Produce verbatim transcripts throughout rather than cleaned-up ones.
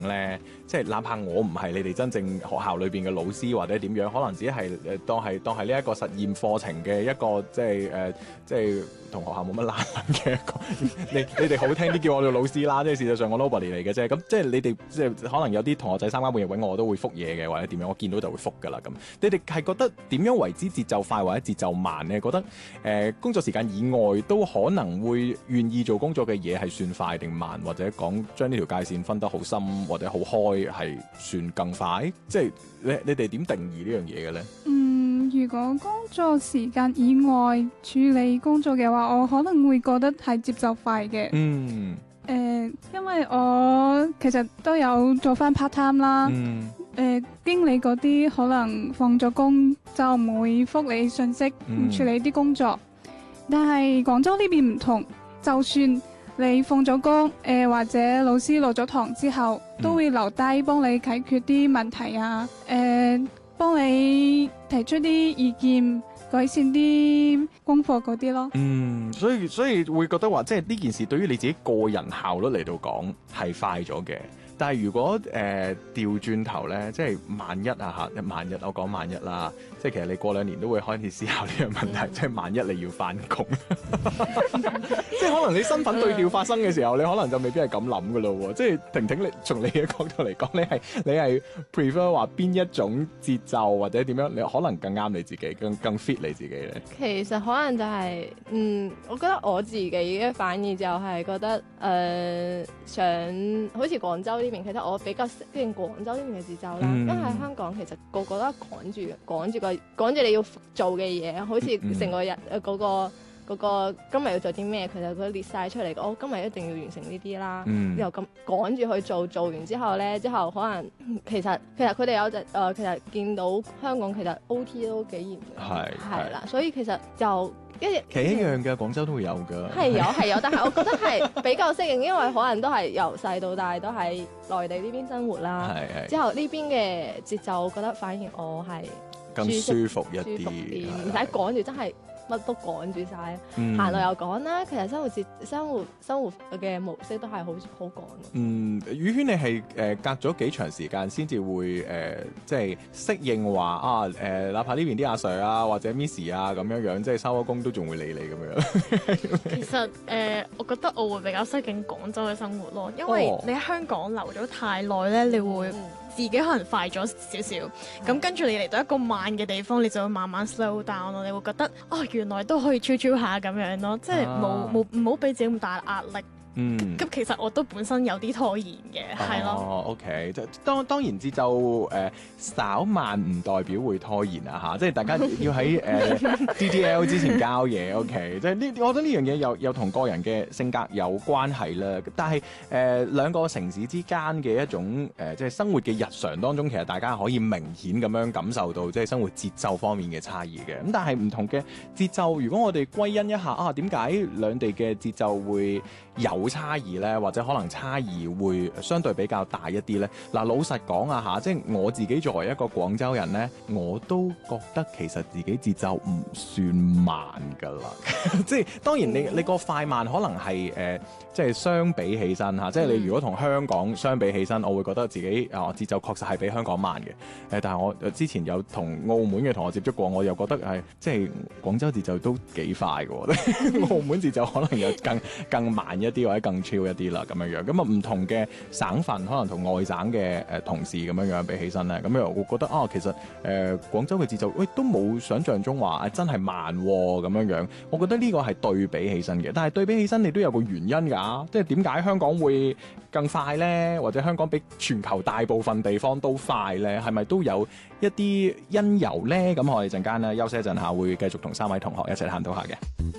咧？即係哪怕我唔係你哋真正學校裏邊嘅老師或者點樣，可能只係誒當係當係呢一個實驗課程嘅一個即係誒、呃、即係同學校冇乜拉褦嘅一個。你你哋好聽啲叫我做老師啦，即係事實上我 nobody 嚟嘅啫。咁即係你哋即係可能有啲同學仔三更半夜揾我，我都會覆嘢嘅，或者點樣，我見到就會覆噶啦。咁你哋係覺得點樣為之節奏快或者節奏慢咧？覺得誒、呃、工作時間以外都可能會願意做工作嘅嘢係算快定慢，或者講將呢條界線分得好深或者好開係算更快？即係你你哋點定義呢樣嘢嘅咧？ 嗯，如果工作時間以外處理工作嘅話，我可能會覺得係節奏快嘅。 嗯。 誒、呃，因為我其實都有做翻 part time 啦。 嗯。 誒、呃，經理嗰啲可能放咗工就唔會覆你信息，唔處理啲工作。嗯、但係廣州呢邊唔同，就算你放咗工，誒、呃、或者老師落咗堂之後，嗯、都會留低幫你解決啲問題啊，誒、呃，幫你提出啲意見，改善啲功課嗰啲咯。 嗯，所以所以會覺得話，即係呢件事對於你自己個人效率嚟到講係快咗嘅。但係如果誒調轉頭咧，即係萬一啊嚇，萬一我講萬一啦，即係其實你過兩年都會開始思考呢樣問題，嗯、即係萬一你要返工，即係可能你身份對調發生嘅時候，你可能就未必係咁諗噶咯喎。即係婷婷，你從你嘅角度嚟講，你係你係 prefer 話邊一種節奏或者點樣，你可能更啱你自己，更更 fit 你自己咧？ 其實可能就係、是，嗯，我覺得我自己嘅反應就係覺得，誒、呃，想好似廣州呢。其實我比較適應廣州呢邊嘅節奏啦，嗯、因為喺香港其實個個都係趕住趕住個趕住你要做嘅嘢，好似成個日誒嗰、嗯嗰個嗰個今日要做啲咩，其實佢列晒出嚟，我、哦、今日一定要完成呢啲啦，嗯、然後咁趕住去做，做完之後咧，之後可能其實其實佢哋有隻誒、呃，其實見到香港其實 O T 都幾嚴嘅，係係啦，所以其實就。其實一樣嘅，廣州都會有㗎。 係有係有，但係我覺得係比較適應，因為可能都係由細到大都喺內地呢邊生活啦。係係。之後呢邊嘅節奏，我覺得反而我係更舒服一啲， 唔使趕住，真係乜都趕住晒。行路又趕啦，其實生活節生活生活嘅模式都係好好趕。 嗯，宇軒你係誒、呃、隔咗幾長時間先至會誒、呃、即係適應話啊誒、呃，哪怕呢邊啲阿 Sir 啊或者 Miss 啊咁樣樣，即係收咗工都仲會理你咁樣。 其實誒、呃，我覺得我會比較適應廣州嘅生活咯，因為你喺香港留咗太耐咧，你會自己可能快咗少少，咁、嗯、跟住你嚟到一個慢嘅地方，你就會慢慢 slow down 咯，你會覺得哦，原來都可以 chill chill 下咁樣咯，即係冇冇唔好俾自己咁大壓力。嗯，咁其實我都本身有啲拖延嘅，係咯。 哦 ，OK，即係當當然節奏誒稍慢唔代表會拖延啊嚇，即係大家要喺誒、呃、D D L 之前交嘢，OK，即係呢，我覺得呢樣嘢又又同個人嘅性格有關係啦。但係誒、呃、兩個城市之間嘅一種誒、呃、即係生活嘅日常當中，其實大家可以明顯咁樣感受到即係生活節奏方面嘅差異嘅。咁但係唔同嘅節奏，如果我哋歸因一下啊，點解兩地嘅節奏會有差異咧，或者可能差異會相對比較大一啲咧。嗱，老實講啊嚇，即係我自己作為一個廣州人咧，我都覺得其實自己節奏唔算慢噶啦。即係當然你你個快慢可能係誒、呃，即係相比起身嚇。即係你如果同香港相比起身，我會覺得自己啊、呃、節奏確實係比香港慢嘅。誒、呃，但係我之前有同澳門嘅同學接觸過，我又覺得係即係廣州節奏都幾快嘅。澳門節奏可能又更更慢一啲或者更超一啲啦，咁樣樣，咁啊唔同嘅省份可能同外省嘅誒、呃、同事咁樣樣比起身咧，咁又會覺得啊，其實誒、呃、廣州嘅節奏喂都冇想象中話、啊、真係慢咁樣樣，我覺得呢個係對比起身嘅，但係對比起身你都有個原因噶，即係點解香港會更快咧，或者香港比全球大部分地方都快咧，係咪都有一啲因由咧？咁我哋陣間咧休息一陣下，會繼續同三位同學一齊探討下嘅。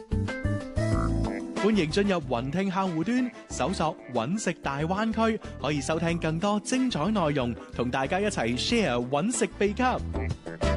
歡迎進入雲聽客戶端，搜索揾食大灣區，可以收聽更多精彩內容，同大家一齊 share 揾食秘笈。